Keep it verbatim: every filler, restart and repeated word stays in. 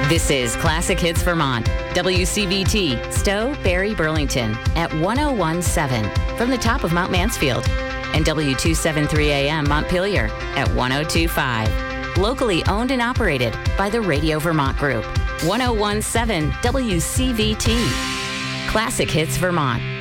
This is Classic Hits Vermont, W C V T, Stowe, Barrie, Burlington, at one oh one point seven from the top of Mount Mansfield, and W two seventy-three A M Montpelier at one oh two point five. Locally owned and operated by the Radio Vermont Group. one oh one point seven W C V T. Classic Hits Vermont.